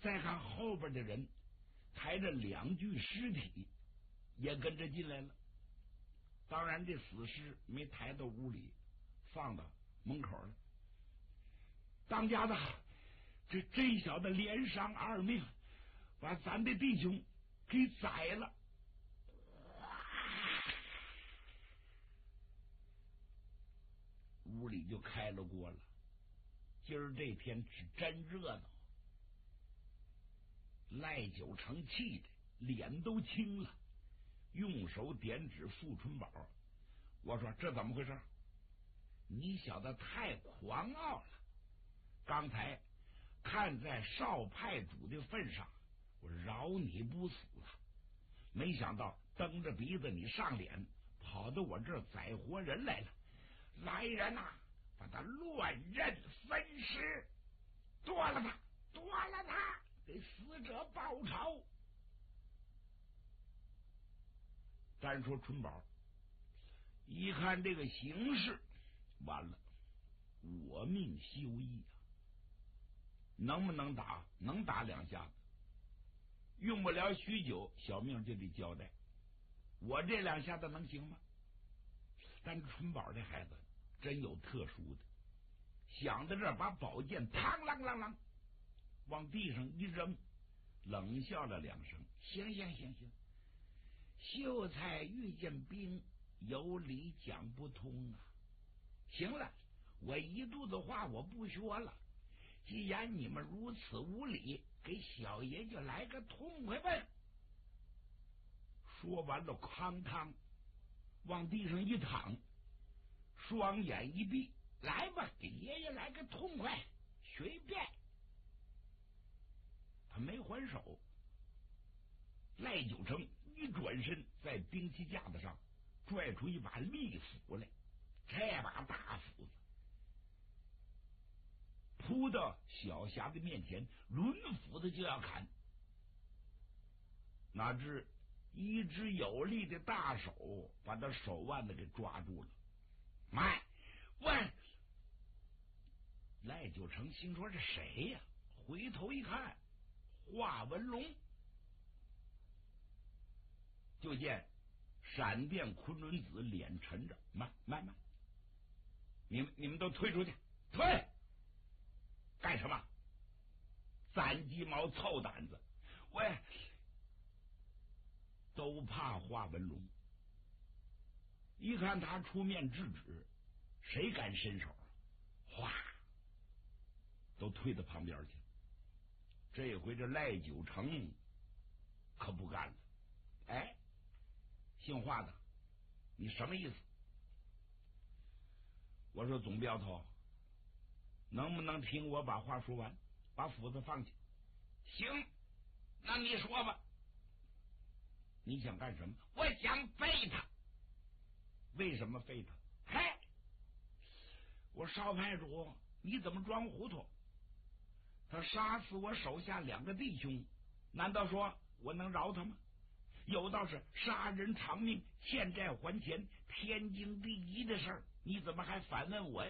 再看后边的人抬着2具尸体也跟着进来了。当然这死尸没抬到屋里，放到门口了。当家的，这小子连伤2命，把咱的弟兄给宰了。屋里就开了锅了。今儿这天是真热闹。赖九成气的脸都青了，用手点指傅春宝，我说这怎么回事？你小子太狂傲了，刚才看在少派主的份上，我饶你不死了，没想到蹬着鼻子你上脸，跑到我这儿宰活人来了。来人呐，把他乱刃分尸，剁了他，剁了他，给死者报仇。单说春宝一看这个形势，完了，我命休矣啊！能不能打？能打2下子，用不了许久，小命就得交代。我这2下子能行吗？但春宝这孩子真有特殊的，想到这儿，把宝剑嘡啷啷啷往地上一扔，冷笑了2声：“行，秀才遇见兵，有理讲不通啊！行了，我一肚子话我不说了。既然你们如此无礼，给小爷就来个痛快呗！”说完了，哐当往地上一躺，双眼一闭，来吧，给爷爷来个痛快，随便。他没还手，赖九成一转身，在兵器架子上拽出一把利斧来，这把大斧子扑到小侠的面前，抡斧子就要砍，哪知一只有力的大手把他手腕子给抓住了。慢！喂！赖九成心说这谁呀？回头一看，华文龙。就见闪电昆仑子脸沉着，慢，你们都退出去，退！干什么？攒鸡毛凑胆子！喂！都怕华文龙，一看他出面制止，谁敢伸手？哗，都退到旁边去。这回这赖九成可不干了。哎，姓华的，你什么意思？我说总镖头，能不能听我把话说完，把斧子放下？行，那你说吧。你想干什么？我想废他。为什么废他？嘿，我少派主，你怎么装糊涂？他杀死我手下2个弟兄，难道说我能饶他吗？有道是杀人偿命，欠债还钱，天经地义的事儿，你怎么还反问我呀？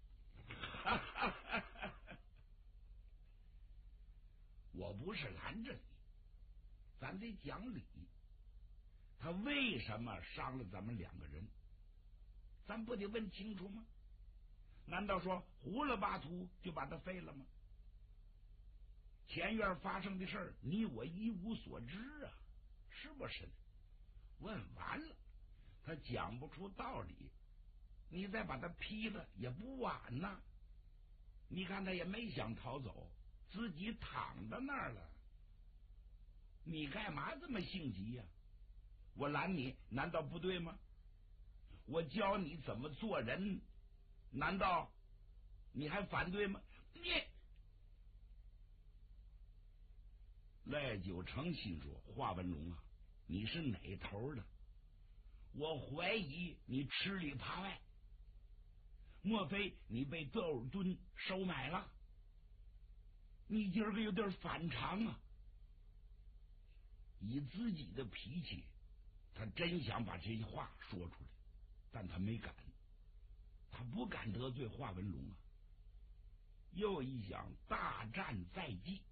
我不是拦着你，咱得讲理。他为什么伤了咱们2个人？咱不得问清楚吗？难道说胡了巴涂就把他废了吗？前院发生的事儿，你我一无所知啊，是不是？问完了，他讲不出道理，你再把他批了也不晚呐。你看他也没想逃走，自己躺到那儿了，你干嘛这么性急呀？我拦你难道不对吗？我教你怎么做人，难道你还反对吗？你赖九成心说，华文龙啊，你是哪头的？我怀疑你吃里扒外，莫非你被窦尔敦收买了？你今儿个有点反常啊！以自己的脾气，他真想把这些话说出来，但他没敢，他不敢得罪华文龙啊。又一想，大战在即，